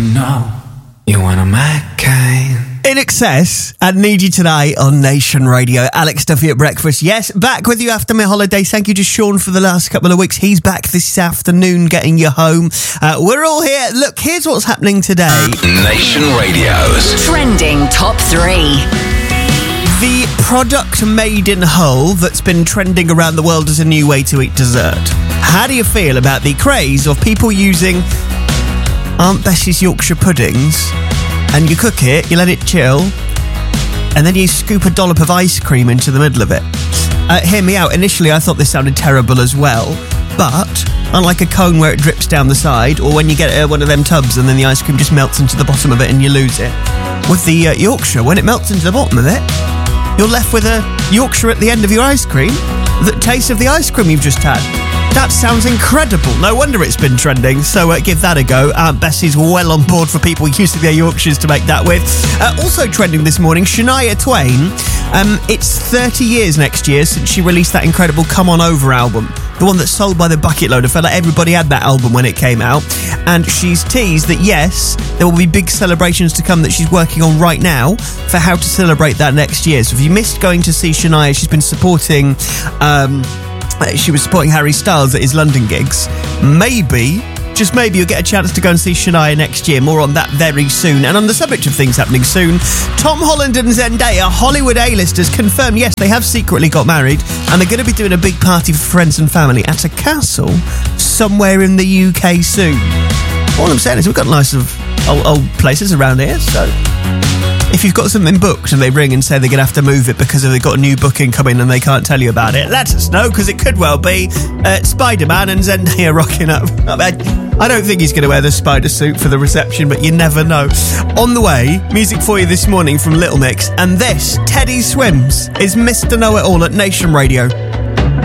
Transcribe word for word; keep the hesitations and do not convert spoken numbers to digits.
No, you want a McCain. In Excess and Need You Today on Nation Radio. Alex Duffy at breakfast. Yes, back with you after my holiday. Thank you to Sean for the last couple of weeks. He's back this afternoon getting you home. Uh, we're all here. Look, here's what's happening today. Nation Radio's Trending Top three. The product made in Hull that's been trending around the world as a new way to eat dessert. How do you feel about the craze of people using Aunt Bessie's Yorkshire puddings, and you cook it, you let it chill, and then you scoop a dollop of ice cream into the middle of it? Uh, hear me out. Initially, I thought this sounded terrible as well, but unlike a cone where it drips down the side, or when you get uh, one of them tubs and then the ice cream just melts into the bottom of it and you lose it, with the uh, Yorkshire, when it melts into the bottom of it, you're left with a Yorkshire at the end of your ice cream that tastes of the ice cream you've just had. That sounds incredible. No wonder it's been trending. So uh, give that a go. Aunt Bessie's well on board for people using their Yorkshires to make that with. Uh, also trending this morning, Shania Twain. Um, it's thirty years next year since she released that incredible Come On Over album. The one that's sold by the bucket load. I felt like everybody had that album when it came out. And she's teased that, yes, there will be big celebrations to come that she's working on right now for how to celebrate that next year. So if you missed going to see Shania, she's been supporting... Um, She was supporting Harry Styles at his London gigs. Maybe, just maybe, you'll get a chance to go and see Shania next year. More on that very soon. And on the subject of things happening soon, Tom Holland and Zendaya, Hollywood A-listers, confirmed, yes, they have secretly got married, and they're going to be doing a big party for friends and family at a castle somewhere in the U K soon. All I'm saying is we've got lots of old, old places around here, so... if you've got something booked and they ring and say they're going to have to move it because they've got a new booking coming and they can't tell you about it, let us know, because it could well be uh, Spider-Man and Zendaya rocking up. I don't think he's going to wear the spider suit for the reception, but you never know. On the way, music for you this morning from Little Mix, and this, Teddy Swims, is Mister Know-It-All at Nation Radio.